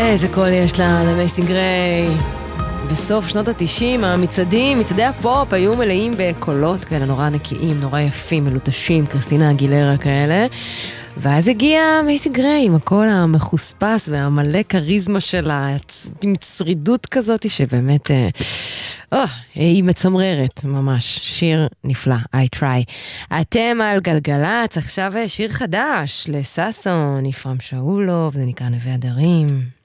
איזה קול יש לה, למייסי גריי. בסוף שנות ה-90, מצעדי הפופ היו מלאים בקולות כאלה נורא נקיים, נורא יפים, מלוטשים, קריסטינה אגילרה כאלה. ואז הגיעה מייסי גריי עם הקול המחוספס והמלא קריזמה שלה, עם צרידות כזאת שבאמת, היא מצמררת ממש. שיר נפלא, I try. אתם על גלגלץ, עכשיו שיר חדש לסאסון, יפרם שאולוב, זה נקרא נווה הדרים.